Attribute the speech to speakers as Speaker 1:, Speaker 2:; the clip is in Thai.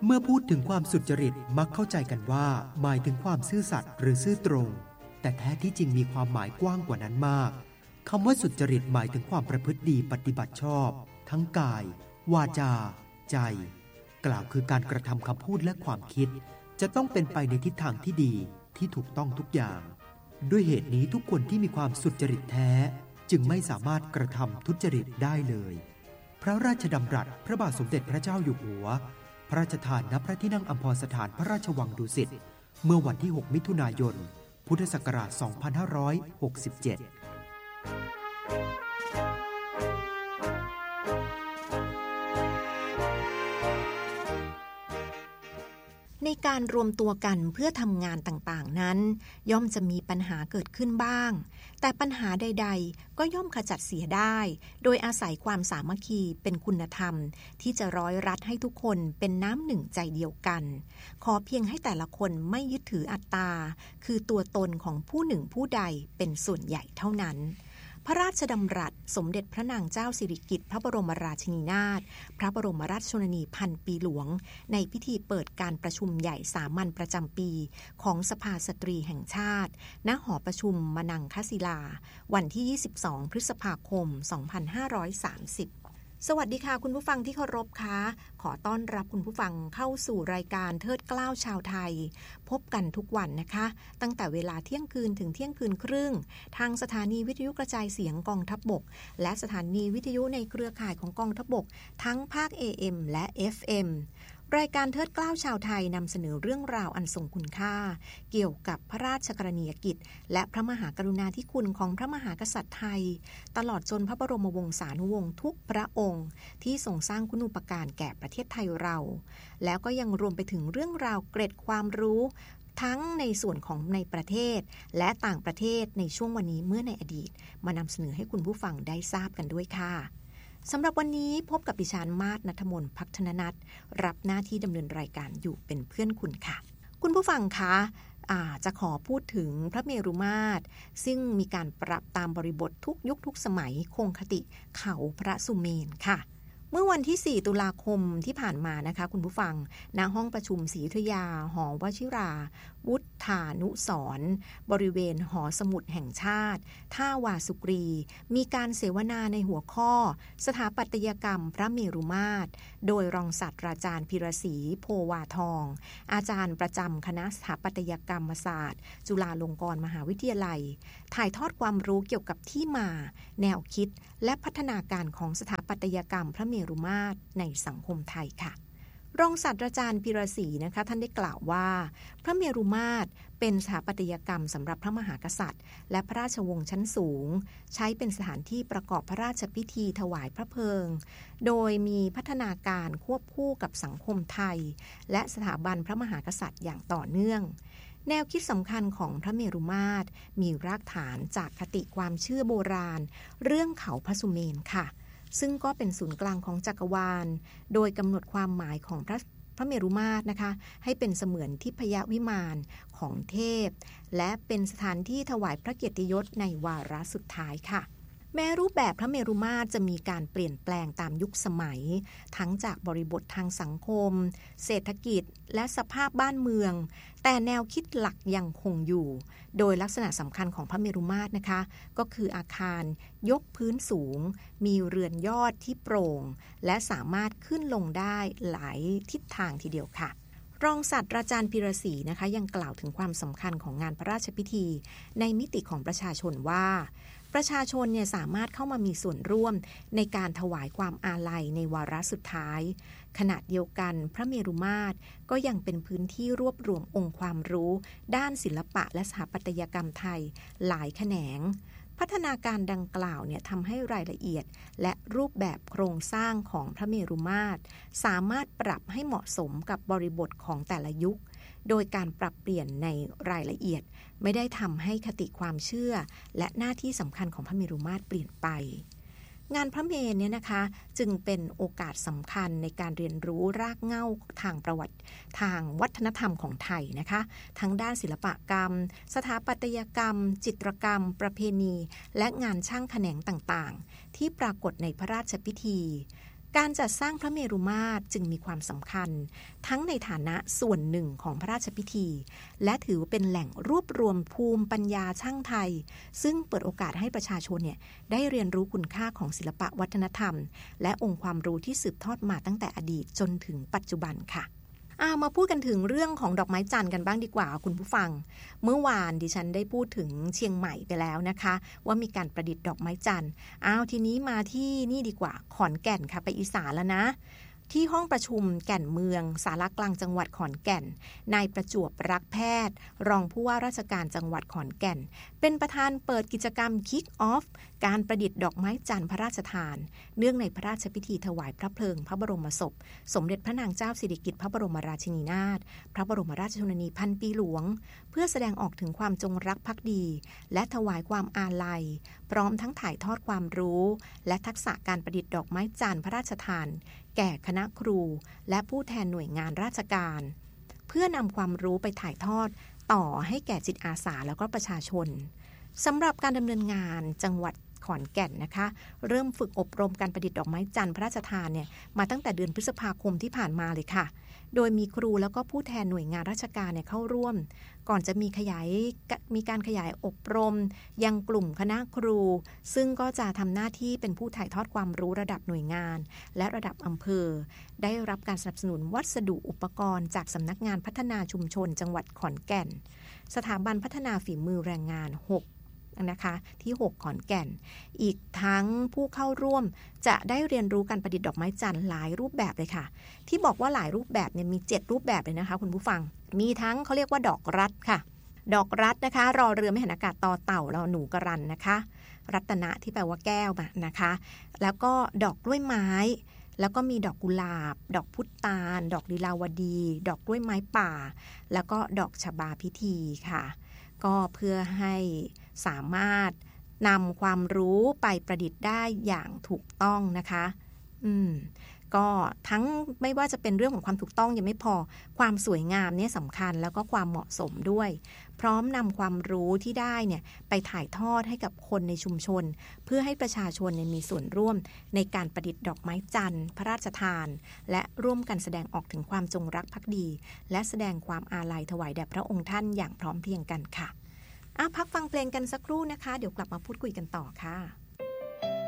Speaker 1: เมื่อพูดถึงความสุจริตมักเข้าใจกันว่าหมายถึงความซื่อสัตย์หรือซื่อตรงแต่แท้ที่จริงมีความหมายกว้างกว่านั้นมากคำว่าสุจริตหมายถึงความประพฤติดีปฏิบัติชอบทั้งกายวาจาใจกล่าวคือการกระทำคำพูดและความคิดจะต้องเป็นไปในทิศทางที่ดีที่ถูกต้องทุกอย่างด้วยเหตุนี้ทุกคนที่มีความสุจริตแท้จึงไม่สามารถกระทำทุจริตได้เลยพระราชดำรัสพระบาทสมเด็จพระเจ้าอยู่หัวพระราชทานณพระที่นั่งอัมพรสถานพระราชวังดุสิตเมื่อวันที่ 6 มิถุนายน พุทธศักราช 2567
Speaker 2: ในการรวมตัวกันเพื่อทำงานต่างๆนั้นย่อมจะมีปัญหาเกิดขึ้นบ้างแต่ปัญหาใดๆก็ย่อมขจัดเสียได้โดยอาศัยความสามัคคีเป็นคุณธรรมที่จะร้อยรัดให้ทุกคนเป็นน้ำหนึ่งใจเดียวกันขอเพียงให้แต่ละคนไม่ยึดถืออัตตาคือตัวตนของผู้หนึ่งผู้ใดเป็นส่วนใหญ่เท่านั้นพระราชดำรัสสมเด็จพระนางเจ้าสิริกิติ์พระบรมราชินีนาถพระบรมราชชนนีพันปีหลวงในพิธีเปิดการประชุมใหญ่สามัญประจำปีของสภาสตรีแห่งชาติณหอประชุมมนังคศิลาวันที่ 22 พฤษภาคม 2530สวัสดีค่ะคุณผู้ฟังที่เคารพค่ะขอต้อนรับคุณผู้ฟังเข้าสู่รายการเทิดเกล้าชาวไทยพบกันทุกวันนะคะตั้งแต่เวลาเที่ยงคืนถึงเที่ยงคืนครึ่งทางสถานีวิทยุกระจายเสียงกองทัพบกและสถานีวิทยุในเครือข่ายของกองทัพบกทั้งภาค AM และ FMรายการเทิดเกล้าชาวไทยนำเสนอเรื่องราวอันทรงคุณค่าเกี่ยวกับพระราชกรณียกิจและพระมหากรุณาธิคุณของพระมหากษัตริย์ไทยตลอดจนพระบรมวงศานุวงศ์ทุกพระองค์ที่ทรงสร้างคุณูปการแก่ประเทศไทยเราแล้วก็ยังรวมไปถึงเรื่องราวเกร็ดความรู้ทั้งในส่วนของในประเทศและต่างประเทศในช่วงวันนี้เมื่อในอดีตมานำเสนอให้คุณผู้ฟังได้ทราบกันด้วยค่ะสำหรับวันนี้พบกับดิฉันมาศณัฐมนต์ ภักธนนัทรับหน้าที่ดำเนินรายการอยู่เป็นเพื่อนคุณค่ะคุณผู้ฟังคะจะขอพูดถึงพระเมรุมาตรซึ่งมีการปรับตามบริบททุกยุคทุกสมัยคงคติเขาพระสุเมนค่ะเมื่อวันที่ 4 ตุลาคมที่ผ่านมานะคะคุณผู้ฟังณห้องประชุมศรีอยุธยาหอวชิราวุฒานุสรณ์บริเวณหอสมุดแห่งชาติท่าวาสุกรีมีการเสวนาในหัวข้อสถาปัตยกรรมพระเมรุมาตรโดยรองศาสตราจารย์พิรศรีโพวาทองอาจารย์ประจำคณะสถาปัตยกรรมศาสตร์จุฬาลงกรณ์มหาวิทยาลัยถ่ายทอดความรู้เกี่ยวกับที่มาแนวคิดและพัฒนาการของสถาปัตยกรรมพระเมรุมาตรในสังคมไทยค่ะรองศาสตราจารย์พิรศรีนะคะท่านได้กล่าวว่าพระเมรุมาตรเป็นสถาปัตยกรรมสำหรับพระมหากษัตริย์และพระราชวงศ์ชั้นสูงใช้เป็นสถานที่ประกอบพระราชพิธีถวายพระเพลิงโดยมีพัฒนาการควบคู่กับสังคมไทยและสถาบันพระมหากษัตริย์อย่างต่อเนื่องแนวคิดสำคัญของพระเมรุมาตรมีรากฐานจากคติความเชื่อโบราณเรื่องเขาพระสุเมนค่ะซึ่งก็เป็นศูนย์กลางของจักรวาลโดยกำหนดความหมายของพระเมรุมาตรนะคะให้เป็นเสมือนทิพยวิมานของเทพและเป็นสถานที่ถวายพระเกียรติยศในวาระสุดท้ายค่ะแม้รูปแบบพระเมรุมาตรจะมีการเปลี่ยนแปลงตามยุคสมัยทั้งจากบริบททางสังคมเศรษฐกิจและสภาพบ้านเมืองแต่แนวคิดหลักยังคงอยู่โดยลักษณะสำคัญของพระเมรุมาตรนะคะก็คืออาคารยกพื้นสูงมีเรือนยอดที่โปร่งและสามารถขึ้นลงได้หลายทิศทางทีเดียวค่ะรองศาสตราจารย์พิรศรีนะคะยังกล่าวถึงความสำคัญของงานพระราชพิธีในมิติของประชาชนว่าประชาชนเนี่ยสามารถเข้ามามีส่วนร่วมในการถวายความอาลัยในวาระสุดท้ายขณะเดียวกันพระเมรุมาตรก็ยังเป็นพื้นที่รวบรวมองค์ความรู้ด้านศิลปะและสถาปัตยกรรมไทยหลายแขนงพัฒนาการดังกล่าวเนี่ยทำให้รายละเอียดและรูปแบบโครงสร้างของพระเมรุมาตรสามารถปรับให้เหมาะสมกับบริบทของแต่ละยุคโดยการปรับเปลี่ยนในรายละเอียดไม่ได้ทำให้คติความเชื่อและหน้าที่สำคัญของพระเมรุมาตรเปลี่ยนไปงานพระเมรุเนี่ยนะคะจึงเป็นโอกาสสำคัญในการเรียนรู้รากเหง้าทางประวัติทางวัฒนธรรมของไทยนะคะทั้งด้านศิลปกรรมสถาปัตยกรรมจิตรกรรมประเพณีและงานช่างแขนงต่างๆที่ปรากฏในพระราชพิธีการจัดสร้างพระเมรุมาตรจึงมีความสำคัญทั้งในฐานะส่วนหนึ่งของพระราชพิธีและถือเป็นแหล่งรวบรวมภูมิปัญญาช่างไทยซึ่งเปิดโอกาสให้ประชาชนได้เรียนรู้คุณค่าของศิลปะวัฒนธรรมและองค์ความรู้ที่สืบทอดมาตั้งแต่อดีตจนถึงปัจจุบันค่ะมาพูดกันถึงเรื่องของดอกไม้จันทร์กันบ้างดีกว่าคุณผู้ฟังเมื่อวานดิฉันได้พูดถึงเชียงใหม่ไปแล้วนะคะว่ามีการประดิษฐ์ดอกไม้จันทร์ทีนี้มาที่นี่ดีกว่าขอนแก่นค่ะไปอีสานแล้วนะที่ห้องประชุมแก่นเมืองศาลากลางจังหวัดขอนแก่นนายประจวบรักแพทย์รองผู้ว่าราชการจังหวัดขอนแก่นเป็นประธานเปิดกิจกรรม Kick Off การประดิษฐ์ดอกไม้จันทร์พระราชทานเนื่องในพระราชพิธีถวายพระเพลิงพระบรมศพสมเด็จพระนางเจ้าสิริกิติ์พระบรมราชินีนาถพระบรมราชชนนีพันปีหลวงเพื่อแสดงออกถึงความจงรักภักดีและถวายความอาลัยพร้อมทั้งถ่ายทอดความรู้และทักษะการประดิษฐ์ดอกไม้จันทร์พระราชทานแก่คณะครูและผู้แทนหน่วยงานราชการเพื่อนำความรู้ไปถ่ายทอดต่อให้แก่จิตอาสาแล้วก็ประชาชนสำหรับการดำเนินงานจังหวัดขอนแก่นนะคะเริ่มฝึกอบรมการประดิษฐ์ดอกไม้จันทร์พระราชทานมาตั้งแต่เดือนพฤษภาคมที่ผ่านมาเลยค่ะโดยมีครูแล้วก็ผู้แทนหน่วยงานราชการเข้าร่วมก่อนจะมีการขยายอบรมยังกลุ่มคณะครูซึ่งก็จะทำหน้าที่เป็นผู้ถ่ายทอดความรู้ระดับหน่วยงานและระดับอำเภอได้รับการสนับสนุนวัสดุอุปกรณ์จากสำนักงานพัฒนาชุมชนจังหวัดขอนแก่นสถาบันพัฒนาฝีมือแรงงาน6นะคะที่6ขอนแก่นอีกทั้งผู้เข้าร่วมจะได้เรียนรู้การประดิษฐ์ดอกไม้จันทร์หลายรูปแบบเลยค่ะที่บอกว่าหลายรูปแบบมี7รูปแบบเลยนะคะคุณผู้ฟังมีทั้งเขาเรียกว่าดอกรัตค่ะดอกรัตนะคะรอเรือไม่หันอากาศต่อเต่าแล้วหนูกรันนะคะรัตนะที่แปลว่าแก้วนะคะแล้วก็ดอกกล้วยไม้แล้วก็มีดอกกุหลาบดอกพุตานดอกลีลาวดีดอกกล้วยไม้ป่าแล้วก็ดอกฉบาพิธีค่ะก็เพื่อให้สามารถนำความรู้ไปประดิษฐ์ได้อย่างถูกต้องนะคะก็ทั้งไม่ว่าจะเป็นเรื่องของความถูกต้องยังไม่พอความสวยงามเนี่ยสำคัญแล้วก็ความเหมาะสมด้วยพร้อมนำความรู้ที่ได้ไปถ่ายทอดให้กับคนในชุมชนเพื่อให้ประชาชนมีส่วนร่วมในการประดิษฐ์ดอกไม้จันทร์พระราชทานและร่วมกันแสดงออกถึงความจงรักภักดีและแสดงความอาลัยถวายแด่พระองค์ท่านอย่างพร้อมเพรียงกันค่ะพักฟังเพลงกันสักครู่นะคะเดี๋ยวกลับมาพูดคุยกันต่อค่ะ